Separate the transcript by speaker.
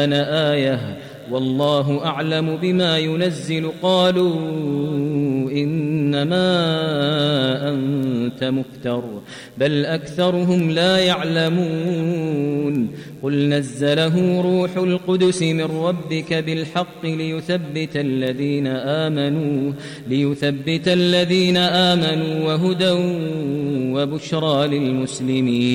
Speaker 1: أنا آية والله أعلم بما ينزل قالوا إنما أنت مفتر بل أكثرهم لا يعلمون قل نزله روح القدس من ربك بالحق ليثبت الذين آمنوا وهدى وبشرى للمسلمين